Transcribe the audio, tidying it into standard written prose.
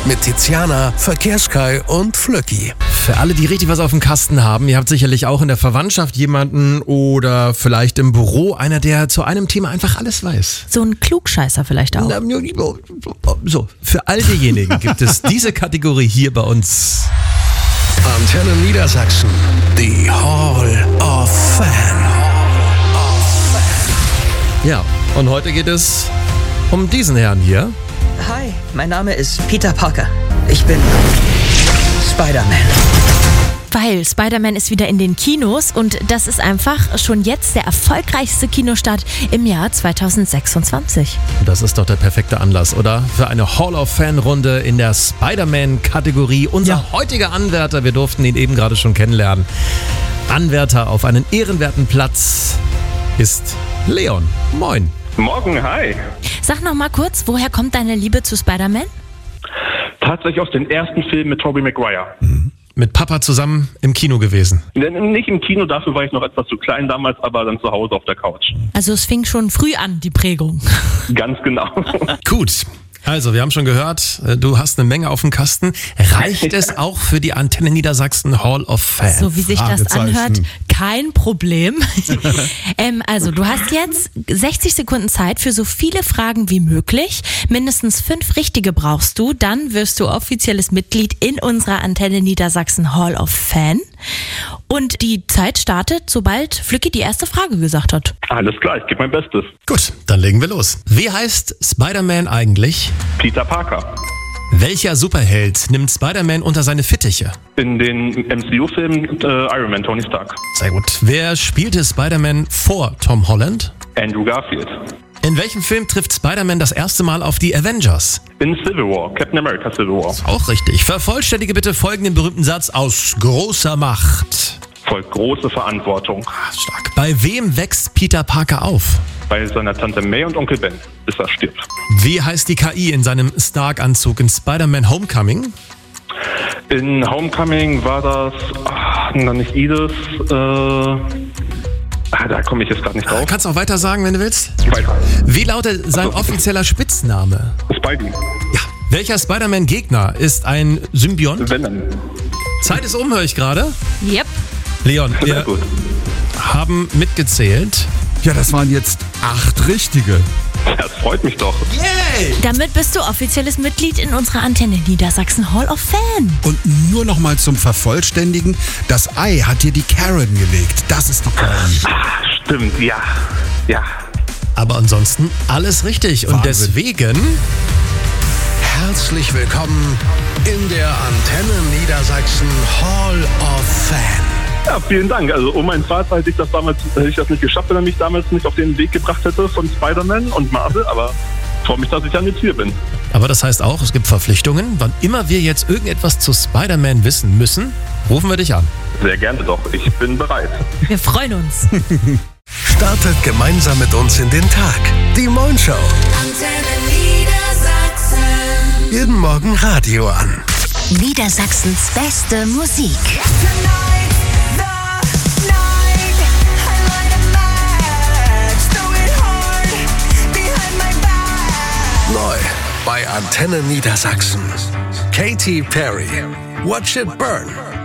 mit Tiziana, Verkehrskai und Flöcki. Für alle, die richtig was auf dem Kasten haben, ihr habt sicherlich auch in der Verwandtschaft jemanden oder vielleicht im Büro einer, der zu einem Thema einfach alles weiß. So ein Klugscheißer vielleicht auch. So, für all diejenigen gibt es diese Kategorie hier bei uns. Antenne Niedersachsen, die Hall of Fame. Ja, und heute geht es um diesen Herrn hier. Hi, mein Name ist Peter Parker. Ich bin Spider-Man. Weil Spider-Man ist wieder in den Kinos und das ist einfach schon jetzt der erfolgreichste Kinostart im Jahr 2026. Das ist doch der perfekte Anlass, oder? Für eine Hall of Fame-Runde in der Spider-Man-Kategorie. Unser heutiger Anwärter, wir durften ihn eben gerade schon kennenlernen. Anwärter auf einen ehrenwerten Platz ist Leon. Moin. Morgen, hi. Sag noch mal kurz, woher kommt deine Liebe zu Spider-Man? Tatsächlich aus den ersten Filmen mit Tobey Maguire. Mit Papa zusammen im Kino gewesen. Nicht im Kino, dafür war ich noch etwas zu klein damals, aber dann zu Hause auf der Couch. Also es fing schon früh an, die Prägung. Ganz genau. Gut. Also, wir haben schon gehört, du hast eine Menge auf dem Kasten. Reicht es auch für die Antenne Niedersachsen Hall of Fame? So wie sich das anhört, kein Problem. Also, du hast jetzt 60 Sekunden Zeit für so viele Fragen wie möglich. Mindestens 5 richtige brauchst du. Dann wirst du offizielles Mitglied in unserer Antenne Niedersachsen Hall of Fame. Und die Zeit startet, sobald Flücki die erste Frage gesagt hat. Alles klar, ich gebe mein Bestes. Gut, dann legen wir los. Wie heißt Spider-Man eigentlich? Peter Parker. Welcher Superheld nimmt Spider-Man unter seine Fittiche? In den MCU-Filmen Iron Man, Tony Stark. Sehr gut. Wer spielte Spider-Man vor Tom Holland? Andrew Garfield. In welchem Film trifft Spider-Man das erste Mal auf die Avengers? In Civil War, Captain America Civil War. Auch richtig. Vervollständige bitte folgenden berühmten Satz aus großer Macht. Folgt große Verantwortung. Stark. Bei wem wächst Peter Parker auf? Bei seiner Tante May und Onkel Ben, bis er stirbt. Wie heißt die KI in seinem Stark-Anzug in Spider-Man Homecoming? In Homecoming war das, nicht Edith, da komme ich jetzt gerade nicht drauf. Kannst du auch weiter sagen, wenn du willst? Weiter. Wie lautet sein offizieller Spitzname? Spidey. Ja. Welcher Spider-Man-Gegner ist ein Symbiont? Venom. Zeit ist um, höre ich gerade. Yep. Leon, Sehr wir gut. haben mitgezählt. Ja, das waren jetzt 8 richtige. Das freut mich doch. Yay! Damit bist du offizielles Mitglied in unserer Antenne Niedersachsen Hall of Fame. Und nur noch mal zum Vervollständigen, das Ei hat dir die Karen gelegt. Das ist doch geil. Stimmt, ja. Ja. Aber ansonsten alles richtig. Und Wahnsinn. deswegen... Herzlich willkommen in der Antenne Niedersachsen Hall of Fame. Ja, vielen Dank. Also um meinen Vater hätte ich das nicht geschafft, wenn er mich damals nicht auf den Weg gebracht hätte von Spider-Man und Marvel, aber freue mich, dass ich dann jetzt hier bin. Aber das heißt auch, es gibt Verpflichtungen. Wann immer wir jetzt irgendetwas zu Spider-Man wissen müssen, rufen wir dich an. Sehr gerne doch. Ich bin bereit. Wir freuen uns. Startet gemeinsam mit uns in den Tag. Die Moin Show. Antenne Niedersachsen. Jeden Morgen Radio an. Niedersachsens beste Musik. Neu bei Antenne Niedersachsen. Katy Perry. Watch It Burn.